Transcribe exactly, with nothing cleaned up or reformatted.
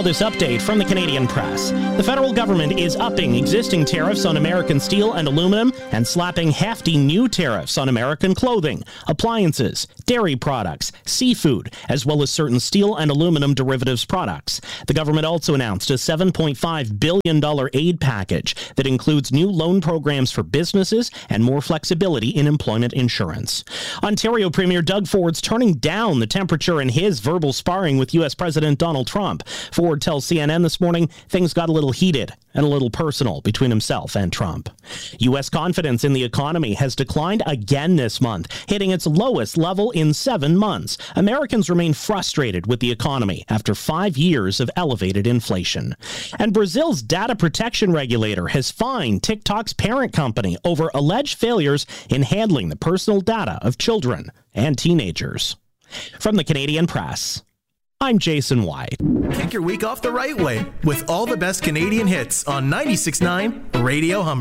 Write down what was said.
Now this update from the Canadian Press. The federal government is upping existing tariffs on American steel and aluminum and slapping hefty new tariffs on American clothing, appliances, dairy products, seafood, as well as certain steel and aluminum derivatives products. The government also announced a seven point five billion dollars aid package that includes new loan programs for businesses and more flexibility in employment insurance. Ontario Premier Doug Ford's turning down the temperature in his verbal sparring with U S President Donald Trump. Ford tells C N N this morning things got a little heated and a little personal between himself and Trump. U S confidence in the economy has declined again this month, hitting its lowest level in seven months. Americans remain frustrated with the economy after five years of elevated inflation. And Brazil's data protection regulator has fined TikTok's parent company over alleged failures in handling the personal data of children and teenagers. From the Canadian Press, I'm Jason White. Kick your week off the right way with all the best Canadian hits on ninety-six point nine Radio Humber.